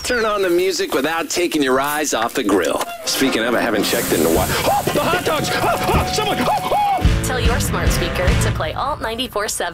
Turn on the music without taking your eyes off the grill. Speaking of, I haven't checked in a while. Oh, the hot dogs! Someone! Tell your smart speaker to play Alt 94.7.